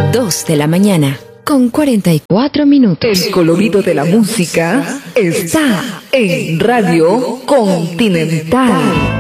2 de la mañana, con 44 minutos. El colorido de la música está en Radio Continental.